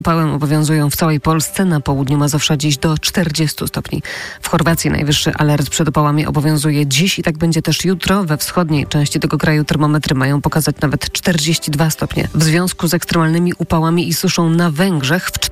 Upały obowiązują w całej Polsce, na południu Mazowsza dziś do 40 stopni. W Chorwacji najwyższy alert przed upałami obowiązuje dziś i tak będzie też jutro. We wschodniej części tego kraju termometry mają pokazać nawet 42 stopnie. W związku z ekstremalnymi upałami i suszą na Węgrzech w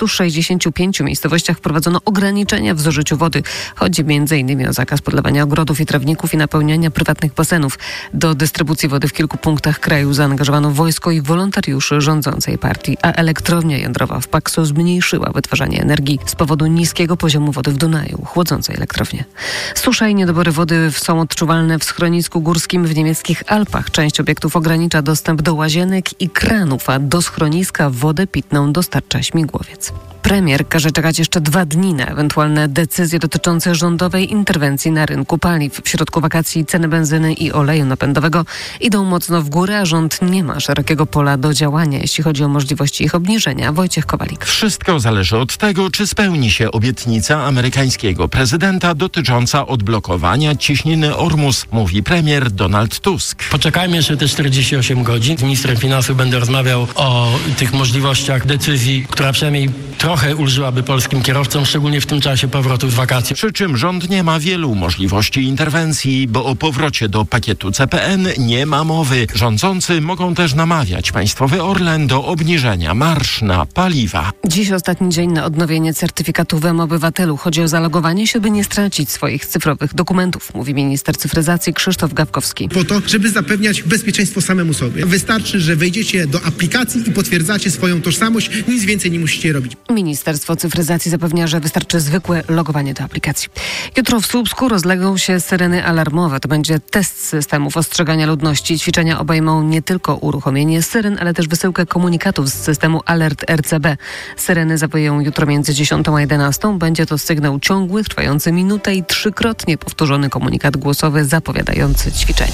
465 miejscowościach wprowadzono ograniczenia w zużyciu wody. Chodzi m.in. o zakaz podlewania ogrodów i trawników i napełniania prywatnych basenów. Do dystrybucji wody w kilku punktach kraju zaangażowano wojsko i wolontariuszy rządzącej partii, a elektrownia jądrowa w Paksu zmniejszyła wytwarzanie energii z powodu niskiego poziomu wody w Dunaju, chłodzącej elektrownię. Susza i niedobory wody są odczuwalne w schronisku górskim w niemieckich Alpach. Część obiektów ogranicza dostęp do łazienek i kranów, a do schroniska wodę pitną dostarcza śmigłowiec. Premier każe czekać jeszcze 2 dni na ewentualne decyzje dotyczące rządowej interwencji na rynku paliw. W środku wakacji ceny benzyny i oleju napędowego idą mocno w górę, a rząd nie ma szerokiego pola do działania, jeśli chodzi o możliwości ich obniżenia. Wojciech Kowalik. Wszystko zależy od tego, czy spełni się obietnica amerykańskiego prezydenta dotycząca odblokowania ciśniny Ormus, mówi premier Donald Tusk. Poczekajmy jeszcze te 48 godzin. Z ministrem finansów będę rozmawiał o tych możliwościach decyzji, która przynajmniej trochę ulżyłaby polskim kierowcom, szczególnie w tym czasie powrotu z wakacji. Przy czym rząd nie ma wielu możliwości interwencji, bo o powrocie do pakietu CPN nie ma mowy. Rządzący mogą też namawiać państwowy Orlen do obniżenia marż na paliwa. Dziś ostatni dzień na odnowienie certyfikatu w mObywatelu. Chodzi o zalogowanie się, by nie stracić swoich cyfrowych dokumentów, mówi minister cyfryzacji Krzysztof Gawkowski. Po to, żeby zapewniać bezpieczeństwo samemu sobie. Wystarczy, że wejdziecie do aplikacji i potwierdzacie swoją tożsamość. Nic więcej nie musicie robić. Ministerstwo Cyfryzacji zapewnia, że wystarczy zwykłe logowanie do aplikacji. Jutro w Słupsku rozlegą się syreny alarmowe. To będzie test systemów ostrzegania ludności. Ćwiczenia obejmą nie tylko uruchomienie syren, ale też wysyłkę komunikatów z systemu Alert RCB. Syreny zawoją jutro między 10 a 11. Będzie to sygnał ciągły, trwający minutę i 3-krotnie powtórzony komunikat głosowy zapowiadający ćwiczenie.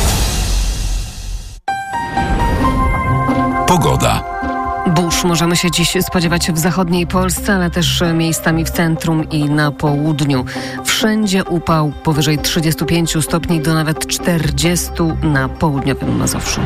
Pogoda. Burz możemy się dziś spodziewać w zachodniej Polsce, ale też miejscami w centrum i na południu. Wszędzie upał powyżej 35 stopni do nawet 40 na południowym Mazowszu.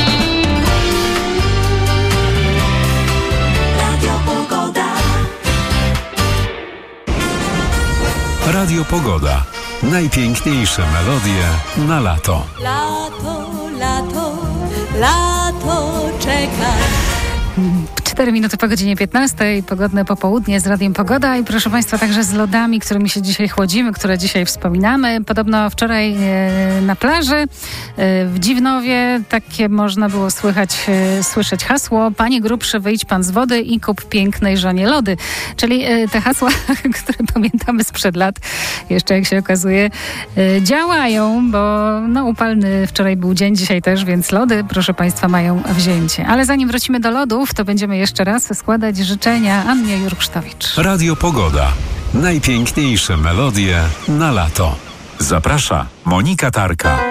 Radio Pogoda. Najpiękniejsze melodie na lato. Lato, lato, lato czeka. 4 minuty po godzinie 15. Pogodne popołudnie z Radiem Pogoda i proszę Państwa także z lodami, którymi się dzisiaj chłodzimy, które dzisiaj wspominamy. Podobno wczoraj na plaży w Dziwnowie takie można było słyszeć hasło: panie grubszy, wyjdź pan z wody i kup pięknej żonie lody. Czyli te hasła, które pamiętamy sprzed lat, jeszcze jak się okazuje, działają, bo upalny wczoraj był dzień, dzisiaj też, więc lody, proszę Państwa, mają wzięcie. Ale zanim wrócimy do lodów, to będziemy jeszcze raz składać życzenia Annie Jurksztowicz. Radio Pogoda. Najpiękniejsze melodie na lato. Zaprasza Monika Tarka.